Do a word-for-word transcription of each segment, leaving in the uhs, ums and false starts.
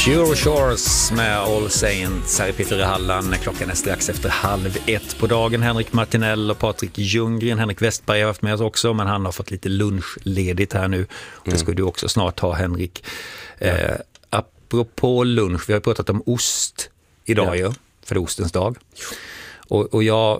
Pure Shores med All Saints här i Peter i Halland. Klockan är strax efter halv ett på dagen. Henrik Martinell och Patrik Ljunggren. Henrik Westberg har haft med oss också, men han har fått lite lunchledigt här nu. Det mm. ska du också snart ha, Henrik. Ja. Eh, apropå lunch, vi har pratat om ost idag ja. ju, för det är ostens dag. Och, och jag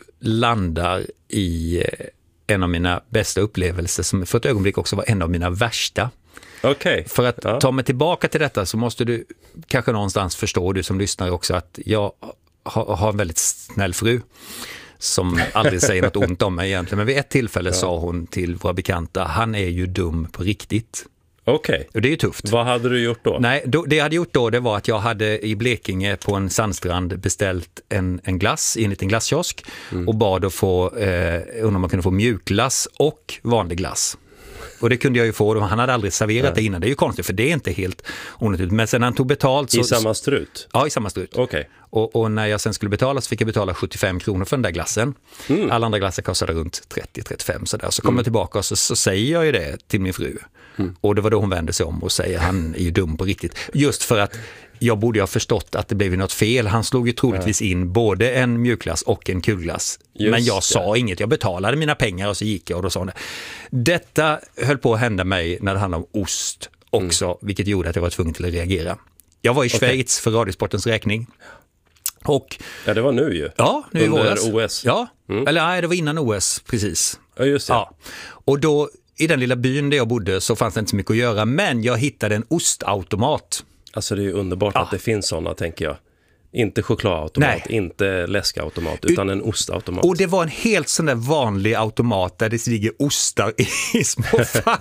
landar i en av mina bästa upplevelser som för ett ögonblick också var en av mina värsta. Okay. För att ja. ta mig tillbaka till detta så måste du kanske någonstans förstå, du som lyssnar också, att jag har, har en väldigt snäll fru som aldrig säger något ont om mig egentligen. Men vid ett tillfälle ja. sa hon till våra bekanta, han är ju dum på riktigt. Okej. Okay. Och det är ju tufft. Vad hade du gjort då? Nej, då, det jag hade gjort då det var att jag hade i Blekinge på en sandstrand beställt en, en glass i en liten glasskiosk mm. och bad att få, eh, undrar om man kunde få mjukglass och vanlig glass. Och det kunde jag ju få, och han hade aldrig serverat Nej. det innan. Det är ju konstigt, för det är inte helt onödigt. Men sen när han tog betalt så... I samma strut? Ja, i samma strut. Okej. Okay. Och, och när jag sen skulle betala så fick jag betala sjuttiofem kronor för den där glassen. Mm. Alla andra glassar kostade runt trettio till trettiofem. Så, där. så kommer mm. jag tillbaka och så, så säger jag ju det till min fru. Mm. Och det var då hon vände sig om och säger, han är ju dum på riktigt. Just för att jag borde ha förstått att det blev något fel. Han slog ju troligtvis in både en mjukglass och en kulglass. Just Men jag det. sa inget. Jag betalade mina pengar och så gick jag och då sa det. Detta höll på att hända mig när det handlade om ost också, mm. vilket gjorde att jag var tvungen till att reagera. Jag var i Schweiz okay. för Radiosportens räkning. Och, ja, det var nu ju. Ja, nu i våras. O S. Ja, mm. eller nej, det var innan O S, precis. Ja, just det. Ja. Och då, i den lilla byn där jag bodde så fanns det inte så mycket att göra, men jag hittade en ostautomat. Alltså det är ju underbart ja. att det finns sådna, tänker jag. Inte chokladautomat, Nej. inte läskautomat, utan en ostautomat. Och det var en helt sån där vanlig automat där det ligger ostar i små fack.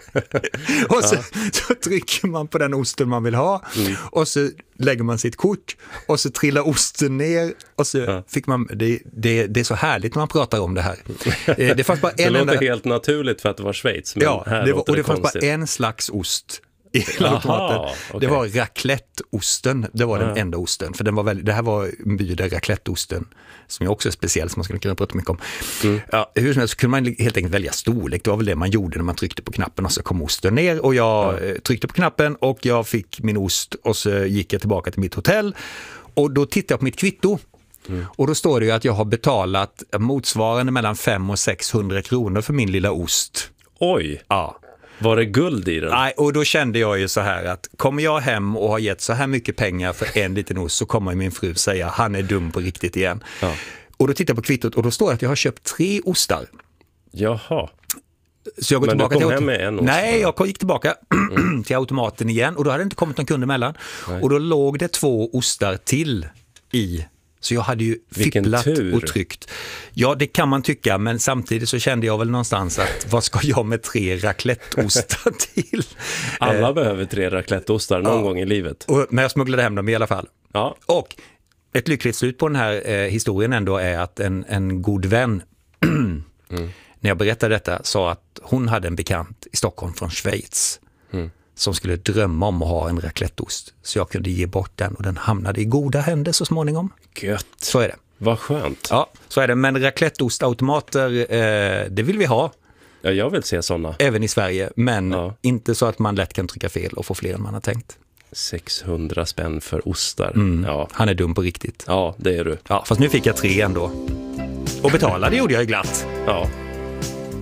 och så, ja. så trycker man på den osten man vill ha mm. och så lägger man sitt kort och så trillar osten ner och så ja. fick man, det, det, det är så härligt när man pratar om det här. Det fanns bara en det låter enda... helt naturligt för att det var Schweiz, men ja, här det var, låter och det, det fanns konstigt. bara en slags ost i automaten. Okay. Det var racletteosten. Det var ja. den enda osten. För den var väldigt, det här var en by där racletteosten, som är också är speciell, som man skulle kunna prata mycket om. Mm. Ja, hur som helst så kunde man helt enkelt välja storlek. Det var väl det man gjorde när man tryckte på knappen och så kom osten ner. Och jag ja. tryckte på knappen och jag fick min ost och så gick jag tillbaka till mitt hotell. Och då tittade jag på mitt kvitto. Mm. Och då står det ju att jag har betalat motsvarande mellan fem och sexhundra kronor för min lilla ost. Oj! Ja. Var det guld i den? Nej, och då kände jag ju så här att kommer jag hem och har gett så här mycket pengar för en liten ost så kommer min fru säga han är dum på riktigt igen. Ja. Och då tittar jag på kvittot och då står det att jag har köpt tre ostar. Jaha. Så jag går Men tillbaka du kom till hem med en ost? Nej, jag gick tillbaka mm. till automaten igen och då hade det inte kommit någon kund emellan. Nej. Och då låg det två ostar till i. Så jag hade ju fipplat och tryckt. Ja, det kan man tycka, men samtidigt så kände jag väl någonstans att vad ska jag med tre racletteostar till? Alla eh, behöver tre racletteostar någon ja, gång i livet. Och, men jag smugglade hem dem i alla fall. Ja. Och ett lyckligt slut på den här eh, historien ändå är att en, en god vän mm. när jag berättade detta sa att hon hade en bekant i Stockholm från Schweiz. Mm. som skulle drömma om att ha en racletteost. Så jag kunde ge bort den och den hamnade i goda händer så småningom. Gött. Så är det. Vad skönt. Ja, så är det. Men racletteostautomater, eh, det vill vi ha. Ja, jag vill se sådana. Även i Sverige, men ja. inte så att man lätt kan trycka fel och få fler än man har tänkt. sexhundra spänn för ostar. Mm. Ja. Han är dum på riktigt. Ja, det är du. Ja, fast nu fick jag tre ändå. Och betalade gjorde jag ju glatt. Ja.